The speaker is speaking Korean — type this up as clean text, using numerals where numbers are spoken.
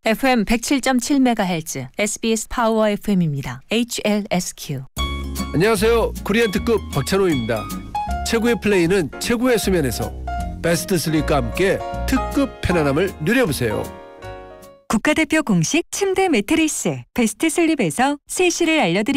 FM 107.7MHz SBS 파워 FM입니다. HLSQ. 안녕하세요. 코리안 특급 박찬호입니다. 최고의 플레이는 최고의 수면에서 베스트 슬립과 함께 특급 편안함을 누려보세요. 국가대표 공식 침대 매트리스 베스트 슬립에서 세시를 알려드립니다.